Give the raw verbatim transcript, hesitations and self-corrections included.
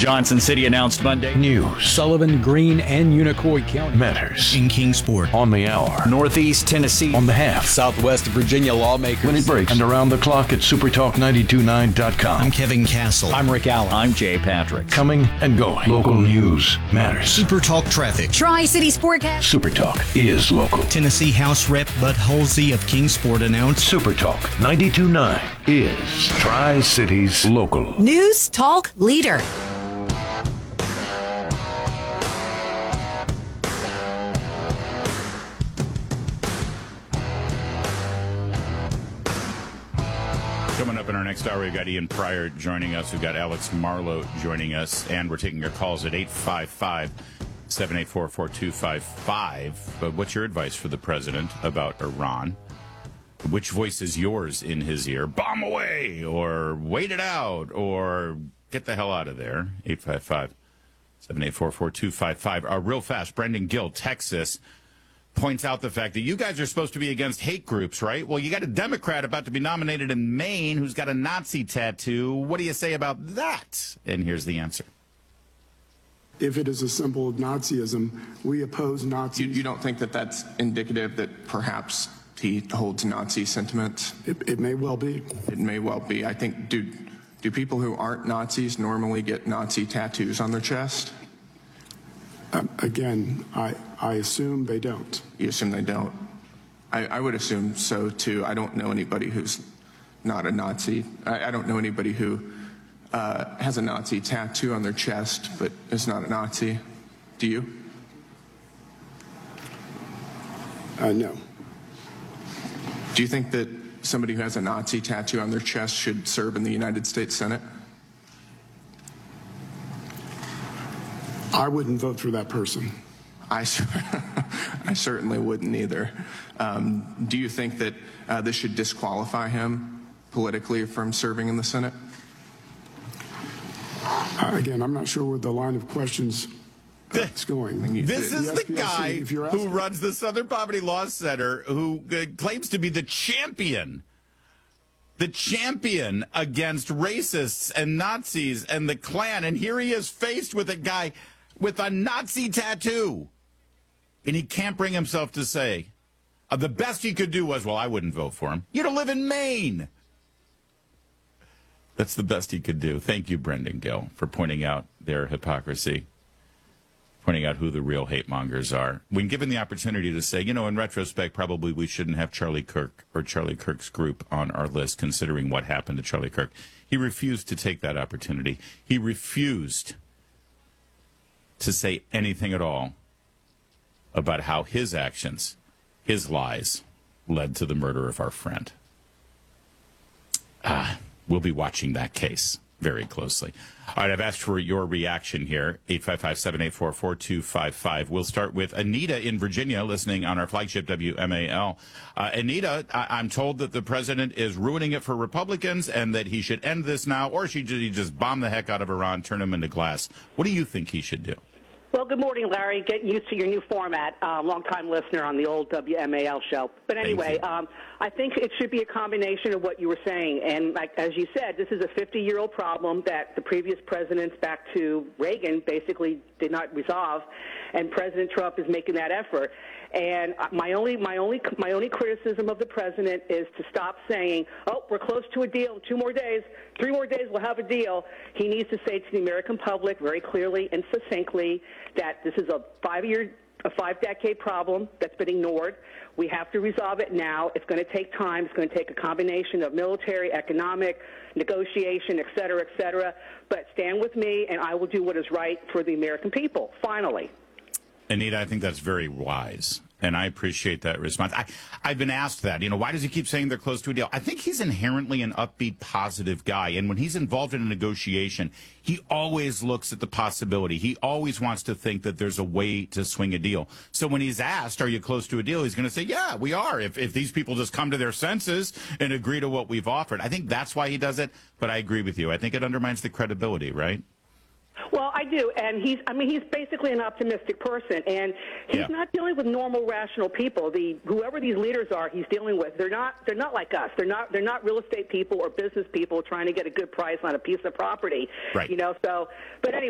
Johnson City announced Monday. News. Sullivan, Greene, and Unicoi County. Matters. In Kingsport. On the hour. Northeast Tennessee. On the half. Southwest Virginia lawmakers. When it breaks. And around the clock at supertalk nine two nine dot com. I'm Kevin Castle. I'm Rick Allen. I'm Jay Patrick. Coming and going. Local news matters. Supertalk Traffic. Tri-City Sportcast. Supertalk is local. Tennessee House Rep Bud Halsey of Kingsport announced Supertalk ninety two point nine is Tri-Cities local. News Talk Leader. Coming up in our next hour, we've got Ian Pryor joining us. We've got Alex Marlowe joining us, and we're taking your calls at eight five five, seven eight four, four two five five. But what's your advice for the president about Iran? Which voice is yours in his ear? Bomb away, or wait it out, or get the hell out of there. eight five five, seven eight four, four two five five. Uh, real fast, Brendan Gill, Texas, points out the fact that you guys are supposed to be against hate groups, right? Well, you got a Democrat about to be nominated in Maine who's got a Nazi tattoo. What do you say about that? And here's the answer. If it is a symbol of Nazism, we oppose Nazis. You, you don't think that that's indicative that perhaps he holds Nazi sentiments? It, it may well be. It may well be. I think, do, do people who aren't Nazis normally get Nazi tattoos on their chest? Um, again, I, I assume they don't. You assume they don't? I, I would assume so, too. I don't know anybody who's not a Nazi. I, I don't know anybody who uh, has a Nazi tattoo on their chest but is not a Nazi. Do you? Uh, no. Do you think that somebody who has a Nazi tattoo on their chest should serve in the United States Senate? I wouldn't vote for that person. I, I certainly wouldn't either. Um, do you think that uh, this should disqualify him politically from serving in the Senate? Uh, again, I'm not sure where the line of questions is going. This is the guy who asking, runs the Southern Poverty Law Center, who uh, claims to be the champion, the champion against racists and Nazis and the Klan. And here he is faced with a guy with a Nazi tattoo. And he can't bring himself to say, uh, the best he could do was, well, I wouldn't vote for him. You don't live in Maine. That's the best he could do. Thank you, Brendan Gill, for pointing out their hypocrisy, pointing out who the real hate mongers are. When given the opportunity to say, you know, in retrospect, probably we shouldn't have Charlie Kirk or Charlie Kirk's group on our list, considering what happened to Charlie Kirk. He refused to take that opportunity. He refused to say anything at all about how his actions, his lies, led to the murder of our friend. Ah, we'll be watching that case very closely. All right, I've asked for your reaction here, eight five five, seven eight four, four two five five. We'll start with Anita in Virginia, listening on our flagship W M A L. Uh, Anita, I- I'm told that the president is ruining it for Republicans and that he should end this now, or should he just bomb the heck out of Iran, turn him into glass? What do you think he should do? Well, good morning, Larry. Getting used to your new format. Um, long-time listener on the old W M A L show. But anyway, um, I think it should be a combination of what you were saying. And like as you said, this is a fifty-year-old problem that the previous presidents back to Reagan basically did not resolve, and President Trump is making that effort. And my only, my only, my only criticism of the president is to stop saying, "Oh, we're close to a deal. Two more days, three more days, we'll have a deal." He needs to say to the American public very clearly and succinctly that this is a five-year, a five-decade problem that's been ignored. We have to resolve it now. It's going to take time. It's going to take a combination of military, economic, negotiation, et cetera, et cetera. But stand with me, and I will do what is right for the American people. Finally. Anita, I think that's very wise, and I appreciate that response. I, I've been asked that, you know, why does he keep saying they're close to a deal? I think he's inherently an upbeat, positive guy, and when he's involved in a negotiation, he always looks at the possibility. He always wants to think that there's a way to swing a deal. So when he's asked, are you close to a deal, he's going to say, yeah, we are, if, if these people just come to their senses and agree to what we've offered. I think that's why he does it, but I agree with you. I think it undermines the credibility, right? Well, I do, and he's, I mean, he's basically an optimistic person, and he's yeah. not dealing with normal, rational people. The whoever these leaders are, he's dealing with. They're not, they're not like us. They're not, they're not real estate people or business people trying to get a good price on a piece of property. Right. You know, so, but anyway.